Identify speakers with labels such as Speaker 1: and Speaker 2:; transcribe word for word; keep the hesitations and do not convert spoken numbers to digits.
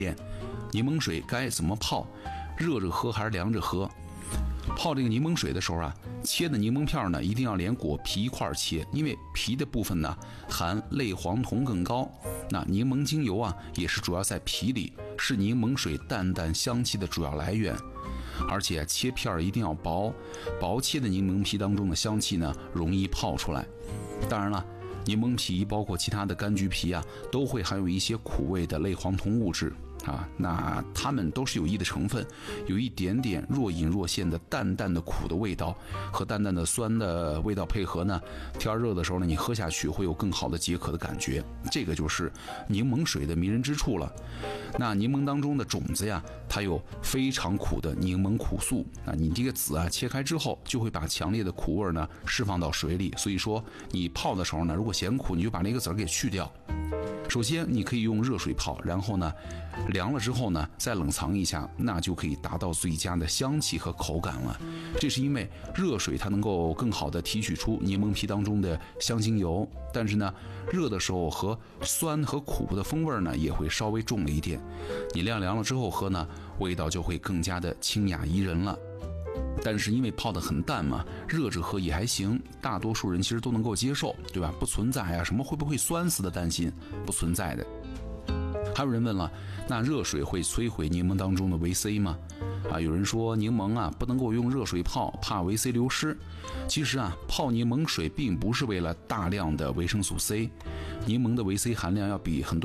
Speaker 1: 柠檬水该怎么泡，热着喝还是凉着喝。泡这个柠檬水的时候啊，切的柠檬片呢一定要连果皮一块切，因为皮的部分呢含类黄酮更高。那柠檬精油啊也是主要在皮里，是柠檬水淡淡香气的主要来源。而且切片一定要薄，薄切的柠檬皮当中的香气呢容易泡出来。当然了，柠檬皮包括其他的柑橘皮啊，都会含有一些苦味的类黄酮物质啊，那它们都是有益的成分，有一点点若隐若现的淡淡的苦的味道，和淡淡的酸的味道配合呢，天热的时候呢，你喝下去会有更好的解渴的感觉。这个就是柠檬水的迷人之处了。那柠檬当中的种子呀，它有非常苦的柠檬苦素，那你这个籽啊切开之后，就会把强烈的苦味呢释放到水里。所以说你泡的时候呢，如果嫌苦，你就把那个籽儿给去掉。首先你可以用热水泡，然后呢凉了之后呢再冷藏一下，那就可以达到最佳的香气和口感了。这是因为热水它能够更好的提取出柠檬皮当中的香精油，但是呢热的时候和酸和苦的风味呢也会稍微重了一点，你晾凉了之后喝呢，味道就会更加的清雅宜人了。但是因为泡得很淡嘛，热着喝也还行，大多数人其实都能够接受，对吧？不存在啊什么会不会酸死的担心，不存在的。还有人问了，那热水会摧毁柠檬当中的维 C 吗？啊，有人说柠檬啊不能够用热水泡，怕维 C 流失。其实啊，泡柠檬水并不是为了大量的维生素 C， 柠檬的维 C 含量要比很多